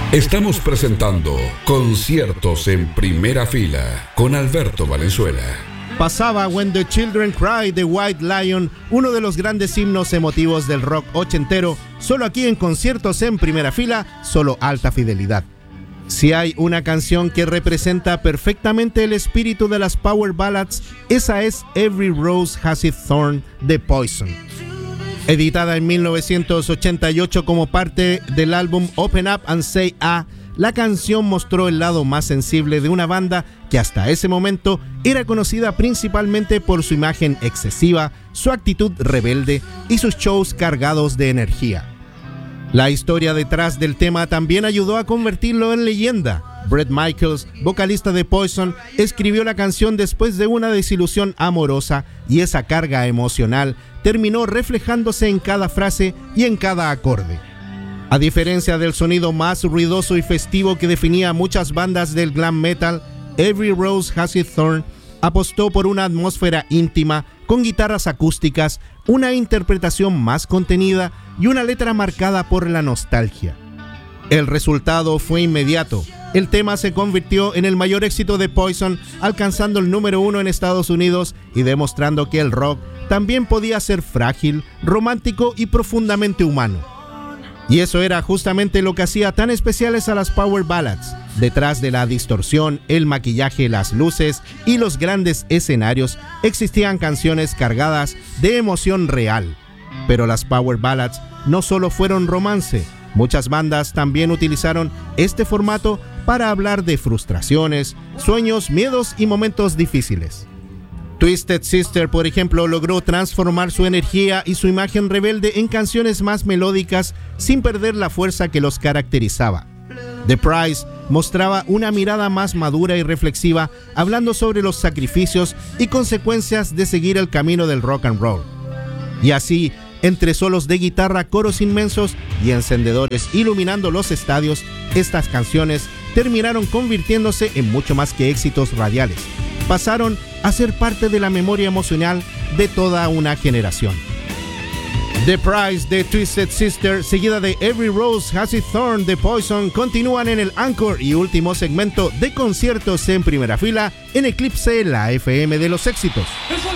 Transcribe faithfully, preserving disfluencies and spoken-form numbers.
Estamos presentando Conciertos en Primera Fila con Alberto Valenzuela. Pasaba When the Children Cry de White Lion, uno de los grandes himnos emotivos del rock ochentero, solo aquí en Conciertos en Primera Fila, solo alta fidelidad. Si hay una canción que representa perfectamente el espíritu de las power ballads, esa es Every Rose Has Its Thorn de Poison. Editada en mil novecientos ochenta y ocho como parte del álbum Open Up and Say Ah, la canción mostró el lado más sensible de una banda que hasta ese momento era conocida principalmente por su imagen excesiva, su actitud rebelde y sus shows cargados de energía. La historia detrás del tema también ayudó a convertirlo en leyenda. Bret Michaels, vocalista de Poison, escribió la canción después de una desilusión amorosa y esa carga emocional terminó reflejándose en cada frase y en cada acorde. A diferencia del sonido más ruidoso y festivo que definía a muchas bandas del glam metal, Every Rose Has Its Thorn apostó por una atmósfera íntima, con guitarras acústicas, una interpretación más contenida y una letra marcada por la nostalgia. El resultado fue inmediato. El tema se convirtió en el mayor éxito de Poison, alcanzando el número uno en Estados Unidos y demostrando que el rock también podía ser frágil, romántico y profundamente humano. Y eso era justamente lo que hacía tan especiales a las power ballads. Detrás de la distorsión, el maquillaje, las luces y los grandes escenarios existían canciones cargadas de emoción real. Pero las power ballads no solo fueron romance, muchas bandas también utilizaron este formato para hablar de frustraciones, sueños, miedos y momentos difíciles. Twisted Sister, por ejemplo, logró transformar su energía y su imagen rebelde en canciones más melódicas sin perder la fuerza que los caracterizaba. The Price mostraba una mirada más madura y reflexiva, hablando sobre los sacrificios y consecuencias de seguir el camino del rock and roll. Y así, entre solos de guitarra, coros inmensos y encendedores iluminando los estadios, estas canciones terminaron convirtiéndose en mucho más que éxitos radiales. Pasaron a ser parte de la memoria emocional de toda una generación. The Price de Twisted Sister, seguida de Every Rose Has Its Thorn de Poison, continúan en el Anchor y último segmento de Conciertos en Primera Fila en Eclipse, la F M de los éxitos.